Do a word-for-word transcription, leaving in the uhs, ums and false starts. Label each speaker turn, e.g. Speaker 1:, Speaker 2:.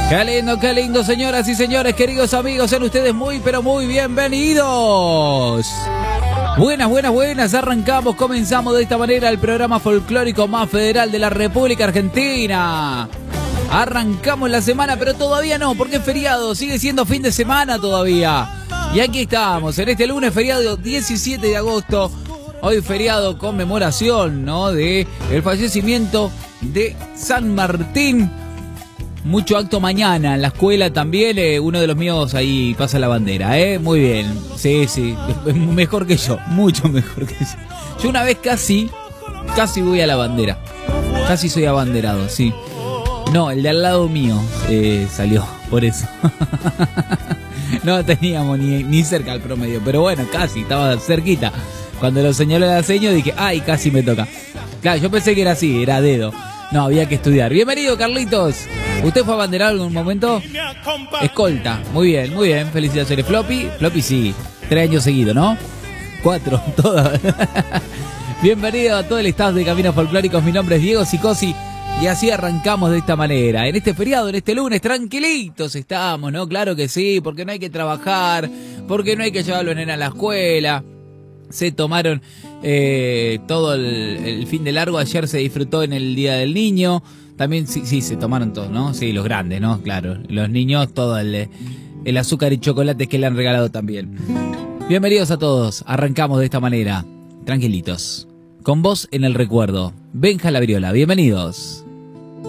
Speaker 1: Qué lindo, qué lindo, señoras y señores, queridos amigos, sean ustedes muy, pero muy bienvenidos. Buenas, buenas, buenas, arrancamos, comenzamos de esta manera el programa folclórico más federal de la República Argentina. Arrancamos la semana, pero todavía no, porque es feriado, sigue siendo fin de semana todavía. Y aquí estamos, en este lunes feriado diecisiete de agosto, hoy feriado conmemoración, ¿no?, de el fallecimiento de San Martín. Mucho acto mañana en la escuela también, eh, uno de los míos ahí pasa la bandera, ¿eh? Muy bien, sí, sí, mejor que yo, mucho mejor que yo. Yo una vez casi, casi voy a la bandera, casi soy abanderado, sí. No, el de al lado mío eh, salió, por eso. No teníamos ni, ni cerca el promedio, pero bueno, casi, estaba cerquita. Cuando lo señaló la seño dije, ay, casi me toca. Claro, yo pensé que era así, era dedo. No, había que estudiar. Bienvenido, Carlitos. ¿Usted fue abanderado en algún momento? Escolta. Muy bien, muy bien. Felicitaciones. Floppy. Floppy sí. Tres años seguidos, ¿no? Cuatro. Todas. Bienvenido a todo el staff de Caminos Folclóricos. Mi nombre es Diego Sicosi. Y así arrancamos de esta manera. En este feriado, en este lunes, tranquilitos estamos, ¿no? Claro que sí, porque no hay que trabajar, porque no hay que llevarlo a nena a la escuela. Se tomaron eh, todo el, el fin de largo. Ayer se disfrutó en el Día del Niño. También sí, sí, se tomaron todos, ¿no? Sí, los grandes, ¿no? Claro, los niños, todo el, el azúcar y chocolate que le han regalado también. Bienvenidos a todos. Arrancamos de esta manera, tranquilitos. Con vos en el recuerdo. Benja Labriola, bienvenidos.